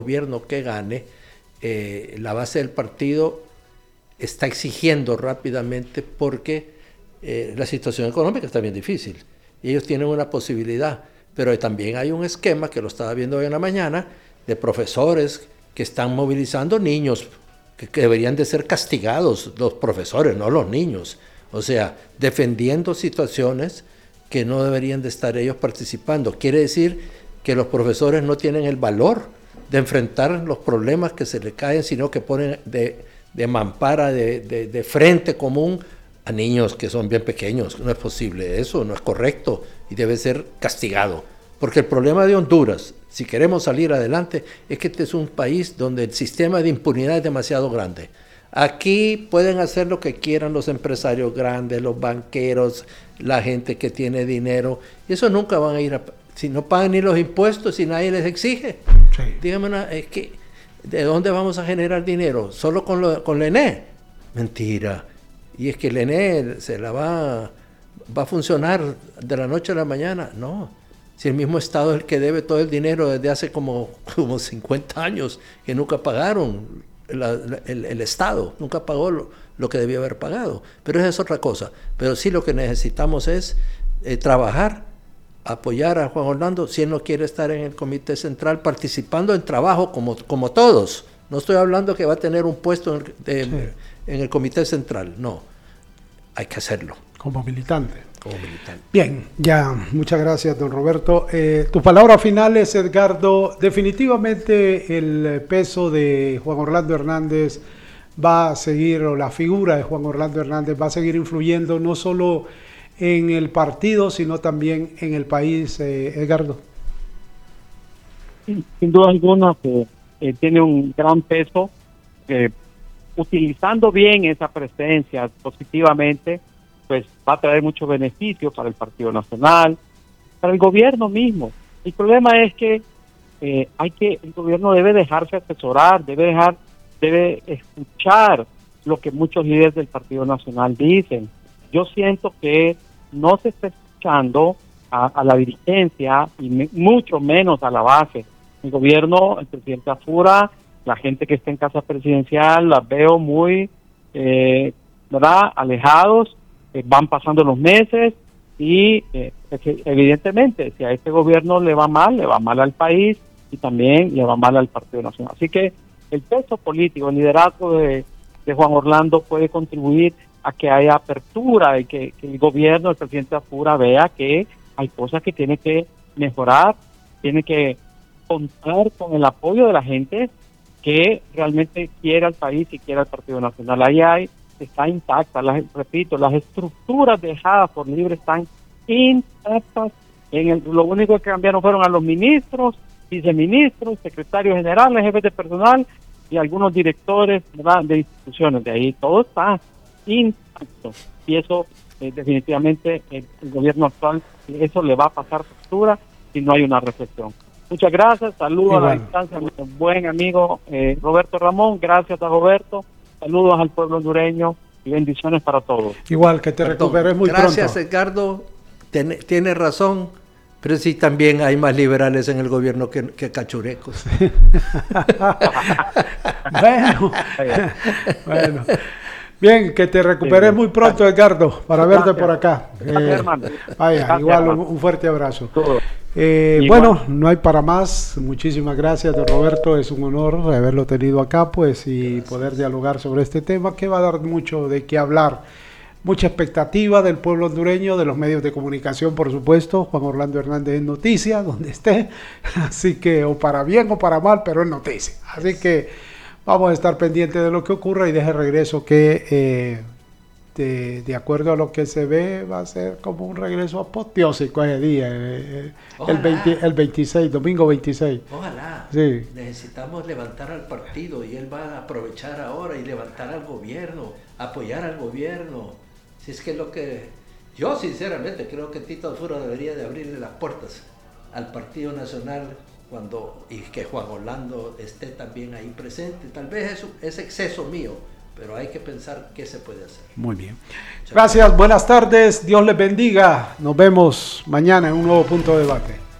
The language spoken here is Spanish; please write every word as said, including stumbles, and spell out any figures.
gobierno que gane, eh, la base del partido está exigiendo rápidamente porque eh, la situación económica está bien difícil. Y ellos tienen una posibilidad, pero también hay un esquema, que lo estaba viendo hoy en la mañana, de profesores que están movilizando niños, que, que deberían de ser castigados los profesores, no los niños. O sea, defendiendo situaciones que no deberían de estar ellos participando. Quiere decir que los profesores no tienen el valor de enfrentar los problemas que se le caen, sino que ponen de, de mampara, de, de, de frente común a niños que son bien pequeños. No es posible eso, no es correcto y debe ser castigado. Porque el problema de Honduras, si queremos salir adelante, es que este es un país donde el sistema de impunidad es demasiado grande. Aquí pueden hacer lo que quieran los empresarios grandes, los banqueros, la gente que tiene dinero, y eso nunca van a ir a... Si no pagan ni los impuestos, si nadie les exige. Sí. Dígame, una, es que, ¿de dónde vamos a generar dinero? ¿Solo con, lo, con la E N E? Mentira. Y es que la E N E se la va, va a funcionar de la noche a la mañana. No. Si el mismo Estado es el que debe todo el dinero desde hace como, como cincuenta años, que nunca pagaron. La, la, el, el Estado nunca pagó lo, lo que debía haber pagado. Pero esa es otra cosa. Pero sí lo que necesitamos es eh, trabajar, apoyar a Juan Orlando, si él no quiere estar en el Comité Central participando en trabajo como, como todos. No estoy hablando que va a tener un puesto en el, de, sí. en el Comité Central, no. Hay que hacerlo. Como militante. Como militante. Bien, ya, muchas gracias, don Roberto. Eh, tu palabra final es, Edgardo, definitivamente el peso de Juan Orlando Hernández va a seguir, o la figura de Juan Orlando Hernández va a seguir influyendo no solo en el partido, sino también en el país, eh, Edgardo. Sí, sin duda alguna que eh, tiene un gran peso, eh, utilizando bien esa presencia positivamente, pues va a traer mucho beneficio para el Partido Nacional, para el gobierno mismo. El problema es que eh, hay que el gobierno debe dejarse asesorar, debe dejar, debe escuchar lo que muchos líderes del Partido Nacional dicen. Yo siento que no se está escuchando a, a la dirigencia y me, mucho menos a la base. El gobierno, el presidente Afura, la gente que está en casa presidencial, las veo muy, eh, ¿verdad?, alejados. Eh, van pasando los meses y eh, evidentemente si a este gobierno le va mal, le va mal al país y también le va mal al Partido Nacional. Así que el peso político, el liderazgo de, de Juan Orlando puede contribuir a que haya apertura y que, que el gobierno, el presidente Afura vea que hay cosas que tiene que mejorar, tiene que contar con el apoyo de la gente que realmente quiere al país y quiere al Partido Nacional. Ahí hay está intacta, las, repito, las estructuras dejadas por Libre están intactas. En el, lo único que cambiaron fueron a los ministros, viceministros, secretarios generales, jefes de personal y algunos directores, ¿verdad?, de instituciones. De ahí todo está intacto y eso eh, definitivamente el, el gobierno actual, eso le va a pasar factura si no hay una reflexión. Muchas gracias, saludos a la distancia a mi buen amigo eh, Roberto Ramón, gracias a Roberto. Saludos al pueblo hondureño y bendiciones para todos. Igual, que te recuperes muy pronto. Gracias, pronto. Edgardo. Tiene, tiene razón, pero sí también hay más liberales en el gobierno que, que cachurecos. bueno, bueno. Bien, que te recuperes muy pronto, Edgardo, para verte gracias. Por acá. Eh, vaya, gracias, igual un, un fuerte abrazo. Eh, bueno, no hay para más. Muchísimas gracias, don Roberto. Es un honor haberlo tenido acá, pues, y gracias. Poder dialogar sobre este tema que va a dar mucho de qué hablar. Mucha expectativa del pueblo hondureño, de los medios de comunicación, por supuesto. Juan Orlando Hernández es noticia, donde esté. Así que, o para bien o para mal, pero es noticia. Así que vamos a estar pendientes de lo que ocurra y deje regreso que... Eh, De, de acuerdo a lo que se ve, va a ser como un regreso apoteósico ese día, eh, el, veinte, el veintiséis, domingo veintiséis. Ojalá. Sí. Necesitamos levantar al partido y él va a aprovechar ahora y levantar al gobierno, apoyar al gobierno. Si es que lo que... Yo sinceramente creo que Tito Afura debería de abrirle las puertas al Partido Nacional cuando y que Juan Orlando esté también ahí presente. Tal vez es, es exceso mío, pero hay que pensar qué se puede hacer. Muy bien. Gracias, buenas tardes, Dios les bendiga. Nos vemos mañana en un nuevo punto de debate.